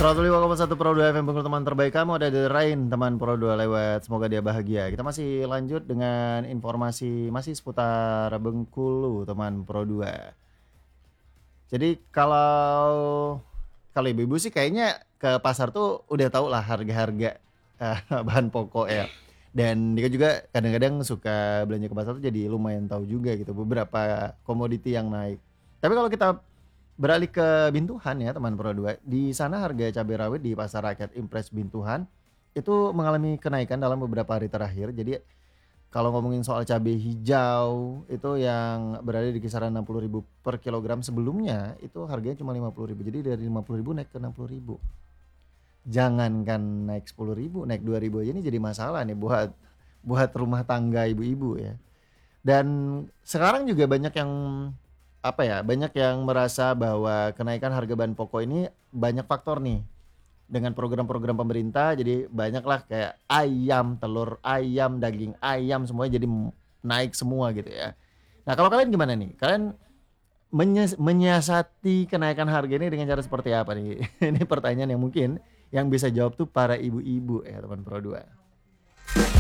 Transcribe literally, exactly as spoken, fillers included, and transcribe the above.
seratus lima koma satu Pro dua F M Bengkulu, teman terbaik kamu ada di Rain, teman Pro dua lewat. Semoga dia bahagia. Kita masih lanjut dengan informasi masih seputar Bengkulu, teman Pro dua. Jadi kalau kalau ibu-ibu sih kayaknya ke pasar tuh udah tahu lah harga-harga uh, bahan pokok ya. Dan dia juga kadang-kadang suka belanja ke pasar tuh jadi lumayan tahu juga gitu beberapa komoditi yang naik. Tapi kalau kita beralih ke Bintuhan ya teman Pro dua, di sana harga cabai rawit di Pasar Rakyat Impres Bintuhan itu mengalami kenaikan dalam beberapa hari terakhir. Jadi kalau ngomongin soal cabai hijau itu yang berada di kisaran enam puluh ribu per kilogram, sebelumnya itu harganya cuma lima puluh ribu. Jadi dari lima puluh ribu naik ke enam puluh ribu. Jangankan naik sepuluh ribu, naik dua ribu aja ini jadi masalah nih buat buat rumah tangga ibu-ibu ya. Dan sekarang juga banyak yang apa ya, banyak yang merasa bahwa kenaikan harga bahan pokok ini banyak faktor nih. Dengan program-program pemerintah jadi banyaklah kayak ayam, telur ayam, daging ayam semuanya jadi m- naik semua gitu ya. Nah, kalau kalian gimana nih? Kalian menyes- menyiasati kenaikan harga ini dengan cara seperti apa nih? Ini pertanyaan yang mungkin yang bisa jawab tuh para ibu-ibu ya teman Pro dua.